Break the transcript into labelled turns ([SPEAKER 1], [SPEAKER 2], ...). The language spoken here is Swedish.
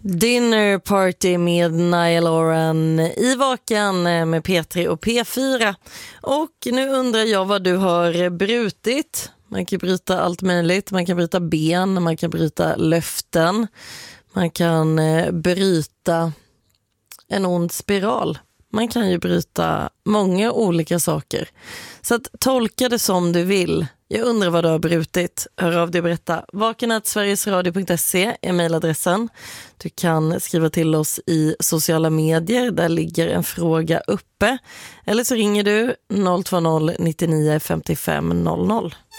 [SPEAKER 1] Dinner Party med Niall Horan i Vaken med P3 och P4. Och nu undrar jag vad du har brutit. Man kan bryta allt möjligt. Man kan bryta ben, man kan bryta löften. Man kan bryta en ond spiral. Man kan ju bryta många olika saker. Så att tolka det som du vill. Jag undrar vad du har brutit. Hör av dig och berätta. vaken@sverigesradio.se är mejladressen. Du kan skriva till oss i sociala medier. Där ligger en fråga uppe. Eller så ringer du 020 99 55 00.